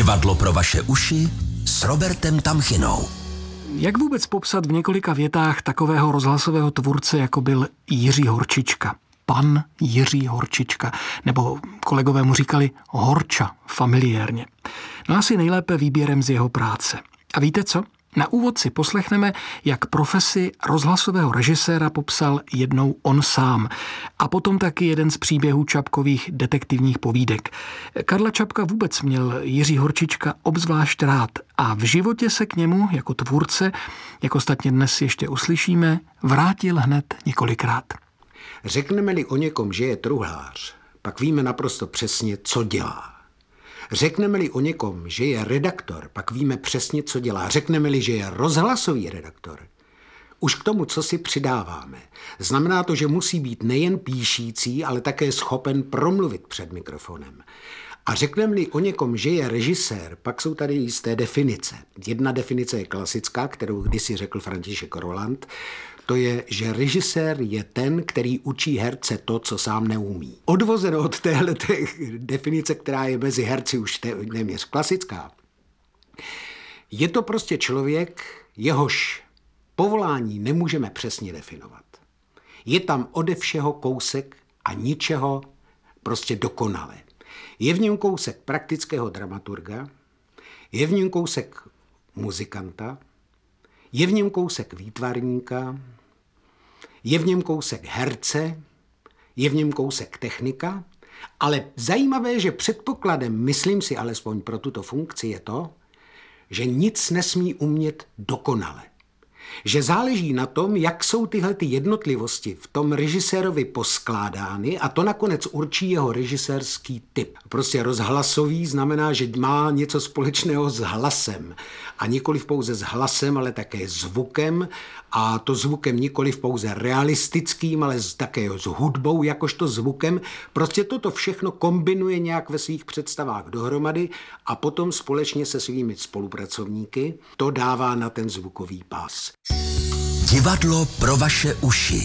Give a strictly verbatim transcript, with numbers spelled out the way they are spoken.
Divadlo pro vaše uši s Robertem Tamchinou. Jak vůbec popsat v několika větách takového rozhlasového tvůrce, jako byl Jiří Horčička? Pan Jiří Horčička, nebo kolegové mu říkali Horča familiérně. No asi nejlépe výběrem z jeho práce. A víte co? Na úvod si poslechneme, jak profesi rozhlasového režiséra popsal jednou on sám. A potom taky jeden z příběhů Čapkových detektivních povídek. Karla Čapka vůbec měl Jiří Horčička obzvlášť rád a v životě se k němu jako tvůrce, jak ostatně dnes ještě uslyšíme, vrátil hned několikrát. Řekneme-li o někom, že je truhlář, pak víme naprosto přesně, co dělá. Řekneme-li o někom, že je redaktor, pak víme přesně, co dělá. Řekneme-li, že je rozhlasový redaktor, už k tomu, co si přidáváme. Znamená to, že musí být nejen píšící, ale také schopen promluvit před mikrofonem. A řekneme-li o někom, že je režisér, pak jsou tady jisté definice. Jedna definice je klasická, kterou kdysi řekl František Roland. To je, že režisér je ten, který učí herce to, co sám neumí. Odvozeno od téhle definice, která je mezi herci už téměř klasická, je to prostě člověk, jehož povolání nemůžeme přesně definovat. Je tam ode všeho kousek a ničeho prostě dokonale. Je v něm kousek praktického dramaturga, je v něm kousek muzikanta, je v něm kousek výtvarníka, je v něm kousek herce, je v něm kousek technika, ale zajímavé je, že předpokladem, myslím si alespoň pro tuto funkci, je to, že nic nesmí umět dokonale. Že záleží na tom, jak jsou tyhle ty jednotlivosti v tom režisérovi poskládány a to nakonec určí jeho režisérský typ. Prostě rozhlasový znamená, že má něco společného s hlasem. A nikoliv pouze s hlasem, ale také zvukem. A to zvukem nikoliv pouze realistickým, ale také s hudbou jakožto zvukem. Prostě toto všechno kombinuje nějak ve svých představách dohromady a potom společně se svými spolupracovníky to dává na ten zvukový pás. Divadlo pro vaše uši.